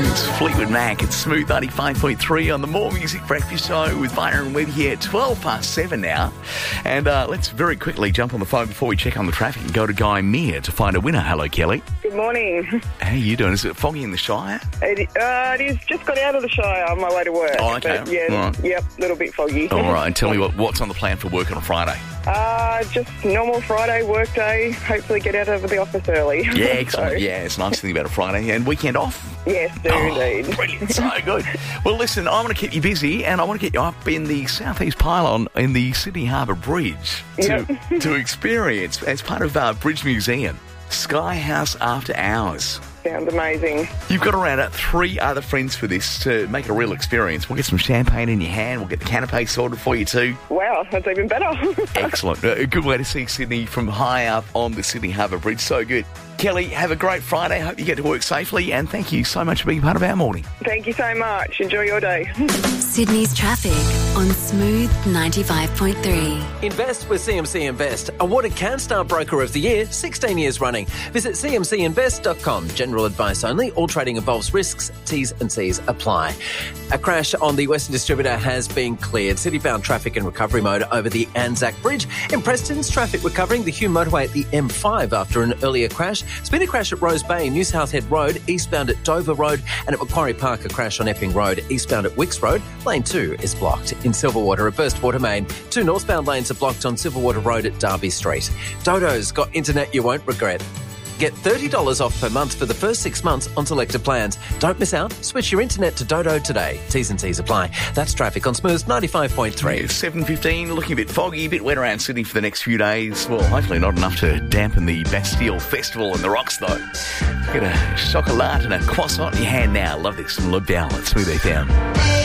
It's Fleetwood Mac. It's Smooth 95.3 on the More Music Breakfast Show with Byron Webb here. 7:12 now. And let's very quickly jump on the phone before we check on the traffic and go to Guy Meir to find a winner. Hello, Kelly. Good morning. How are you doing? Is it foggy in the Shire? It is. Just got out of the Shire on my way to work. Oh, okay. But yeah, Right. Yep, a little bit foggy. All right. And tell me what's on the plan for work on a Friday? Just normal Friday work day. Hopefully get out of the office early. Yeah, excellent. So, Yeah, it's a nice thing about a Friday. And weekend off? yes, do indeed. Brilliant. So good. Well, listen, I want to keep you busy and I want to get you up in the southeast pylon in the Sydney Harbour Bridge to experience, as part of Bridge Museum, Sky House After Hours. Sounds amazing. You've got to round out 3 other friends for this to make it a real experience. We'll get some champagne in your hand. We'll get the canapé sorted for you too. Wow, that's even better. Excellent. A good way to see Sydney from high up on the Sydney Harbour Bridge. So good. Kelly, have a great Friday. Hope you get to work safely. And thank you so much for being part of our morning. Thank you so much. Enjoy your day. Sydney's traffic on Smooth 95.3. Invest with CMC Invest, awarded CanStar Broker of the Year 16 years running. Visit cmcinvest.com. General advice only. All trading involves risks. T's and C's apply. A crash on the Western Distributor has been cleared. City-bound traffic in recovery mode over the Anzac Bridge. In Preston's traffic recovering the Hume motorway at the M5 after an earlier crash. Speedy crash at Rose Bay, New South Head Road, eastbound at Dover Road, and at Macquarie Park, a crash on Epping Road, eastbound at Wicks Road. Lane 2 is blocked. In Silverwater, a burst water main. 2 northbound lanes are blocked on Silverwater Road at Derby Street. Dodo's got internet you won't regret. Get $30 off per month for the first 6 months on selected plans. Don't miss out. Switch your internet to Dodo today. T's and C's apply. That's traffic on Smooth 95.3. It's 7:15, looking a bit foggy, a bit wet around Sydney for the next few days. Well, hopefully not enough to dampen the Bastille Festival and the rocks, though. Get a chocolate and a croissant in your hand now. Love this from Le Bell at Smooth FM.